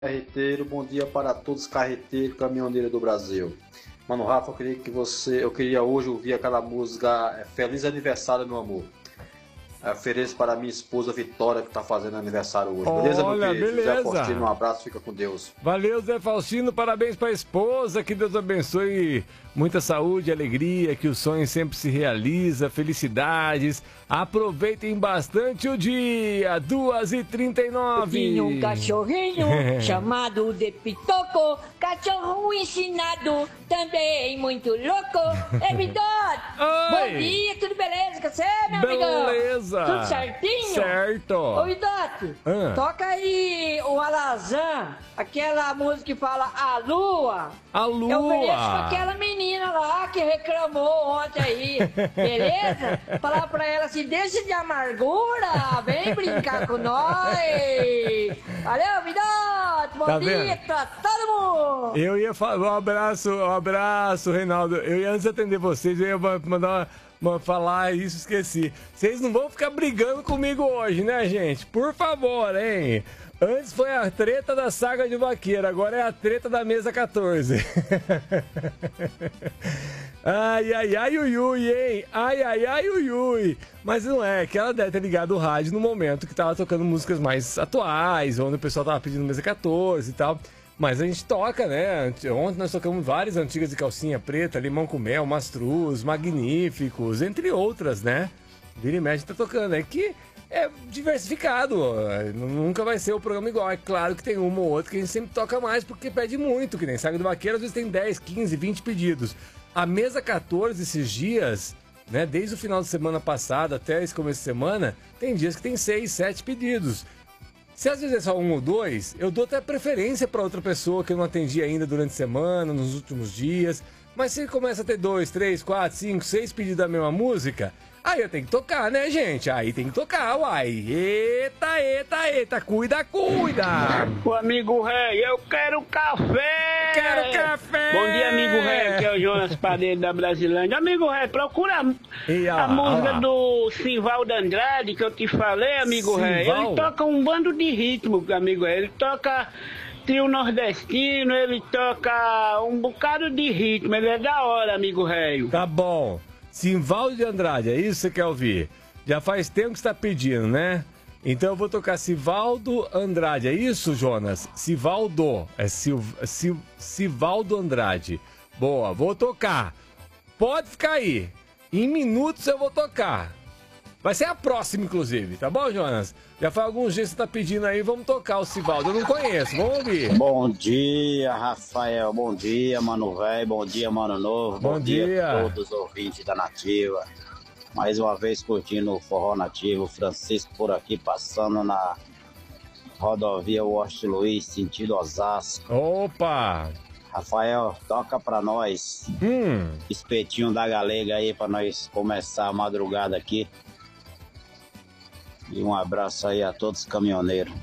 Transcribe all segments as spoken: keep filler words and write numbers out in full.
Carreteiro, bom dia para todos os carreteiros, caminhoneiros do Brasil. Mano, Rafa, eu queria que você, eu queria hoje ouvir aquela música é, Feliz Aniversário, meu amor. Eu ofereço para minha esposa Vitória, que está fazendo aniversário hoje. Beleza, meu Olha, querido? beleza. José Faustino, um abraço, fica com Deus. Valeu, Zé Faustino, parabéns para a esposa, que Deus abençoe, muita saúde, alegria, que o sonho sempre se realiza, felicidades. Aproveitem bastante o dia, duas e trinta e nove. Tinha um cachorrinho chamado de Pitoco, cachorro ensinado, também muito louco. É Vitória! Bom dia, tudo beleza com você, meu amigão? Beleza. Tudo certinho? Certo. Ô, Vidote, Ah. toca aí o Alazan, aquela música que fala A Lua. A Lua. Eu ofereço pra aquela menina lá que reclamou ontem aí, beleza? Falar pra ela assim, deixa de amargura, vem brincar com nós. Valeu, Vidote, bom Tá dia vendo? pra todo mundo. Eu ia falar, um abraço, um abraço, Reinaldo. Eu ia antes de atender vocês, eu ia mandar uma, uma- falar isso, esqueci. Vocês não vão ficar brigando comigo hoje, né, gente? Por favor, hein? Antes foi a treta da saga de vaqueiro, agora é a treta da mesa quatorze. Ai, ai, ai, ui, ui, hein? Ai, ai, ai, ui, ui. Mas não é, que ela deve ter ligado o rádio no momento que tava tocando músicas mais atuais, onde o pessoal tava pedindo mesa quatorze e tal. Mas a gente toca, né? Ontem nós tocamos várias antigas de calcinha preta, limão com mel, mastruz, magníficos, entre outras, né? Vira e mexe tá tocando. É que é diversificado, nunca vai ser o programa igual. É claro que tem uma ou outra que a gente sempre toca mais porque pede muito, que nem Saga do Vaqueiro, às vezes tem dez, quinze, vinte pedidos. A mesa quatorze esses dias, né, desde o final de semana passado até esse começo de semana, tem dias que tem seis, sete pedidos. Se às vezes é só um ou dois, eu dou até preferência para outra pessoa que eu não atendi ainda durante a semana, nos últimos dias. Mas se começa a ter dois, três, quatro, cinco, seis pedidos da mesma música, aí eu tenho que tocar, né, gente? Aí tem que tocar, uai. Eita, eita, eita, cuida, cuida. O amigo rei, eu quero café! Quero café! Bom dia, amigo rei, que é o Jonas Padeiro da Brasilândia. Amigo rei, procura E, ó, a música ó lá. do Sivaldo Andrade, que eu te falei, amigo rei. Sival? Ele toca um bando de ritmo, amigo rei. Ele toca trio nordestino, ele toca um bocado de ritmo. Ele é da hora, amigo rei. Tá bom. Simvaldo de Andrade, é isso que você quer ouvir? Já faz tempo que você está pedindo, né? Então eu vou tocar Sivaldo Andrade, é isso, Jonas? Sivaldo, é Sil, Sil, Sivaldo Andrade. Boa, vou tocar. Pode ficar aí. Em minutos eu vou tocar. Vai ser a próxima, inclusive, tá bom, Jonas? Já faz alguns dias que você tá pedindo aí, vamos tocar o Sivaldo. Eu não conheço, vamos ouvir. Bom dia, Rafael. Bom dia, Mano Velho. Bom dia, Mano Novo. Bom dia. a todos os ouvintes da Nativa. Mais uma vez curtindo o Forró Nativo. Francisco por aqui, passando na rodovia Washington Luiz, sentido Osasco. Opa! Rafael, toca pra nós. Hum, Espetinho da Galega aí pra nós começar a madrugada aqui. E um abraço aí a todos os caminhoneiros.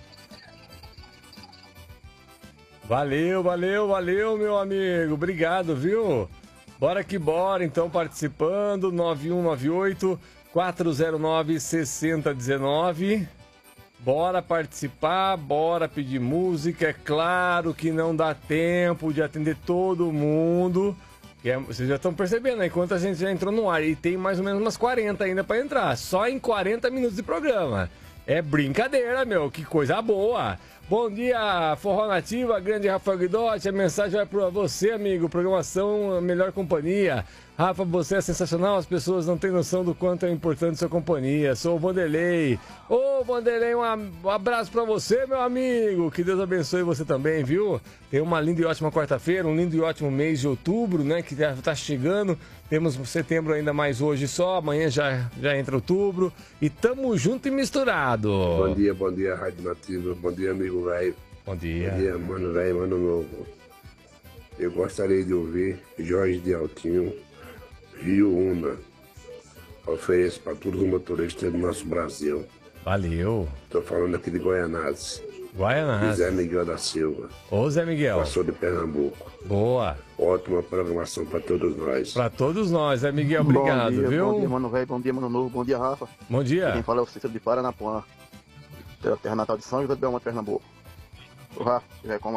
valeu, valeu, valeu, meu amigo. Obrigado, viu? Bora que bora, então, participando. nove um nove oito, quatro zero nove, seis zero um nove. Bora participar, bora pedir música. É claro que não dá tempo de atender todo mundo. Que é- vocês já estão percebendo, né? Enquanto a gente já entrou no ar e tem mais ou menos umas quarenta ainda pra entrar. Só em quarenta minutos de programa. É brincadeira, meu. Que coisa boa. Bom dia, Forró Nativa, grande Rafael Guidotti. A mensagem vai pra você, amigo. Programação, a melhor companhia. Rafa, você é sensacional. As pessoas não têm noção do quanto é importante sua companhia. Sou o Vanderlei. Ô, Vanderlei, um a- um abraço pra você, meu amigo. Que Deus abençoe você também, viu? Tem uma linda e ótima quarta-feira, um lindo e ótimo mês de outubro, né? Que já tá chegando. Temos setembro ainda mais hoje só. Amanhã já, já entra outubro. E tamo junto e misturado. Bom dia, bom dia, Rádio Nativa. Bom dia, amigo velho. Bom Bom dia. dia, mano velho, mano novo. Eu gostaria de ouvir Jorge de Altinho, Rio Una. Ofereço para todos os motoristas do nosso Brasil. Valeu. Estou falando aqui de Goianás. Guaianás. Zé Miguel da Silva, Ô, Zé Miguel. passou de Pernambuco. Boa. Ótima programação para todos nós. Pra todos nós, Zé Miguel. Obrigado, bom dia, viu? Bom dia, mano velho. Bom dia, mano novo. Bom dia, Rafa. Bom dia. Quem fala é o Cícero de Paranapuã. Terra natal de São José do Belmonte, Pernambuco. Ô, Rafa, já é com